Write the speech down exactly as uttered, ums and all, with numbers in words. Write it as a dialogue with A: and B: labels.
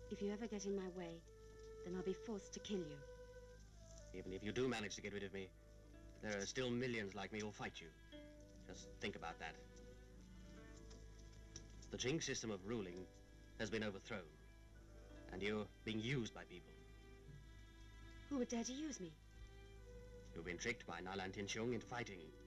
A: If you ever get in my way, then I'll be forced to kill you.
B: Even if you do manage to get rid of me, there are still millions like me who'll fight you. Just think about that. The Jing system of ruling has been overthrown, and you're being used by people.
A: Who would dare to use me?
B: You've been tricked by Nalan Tinshung into fighting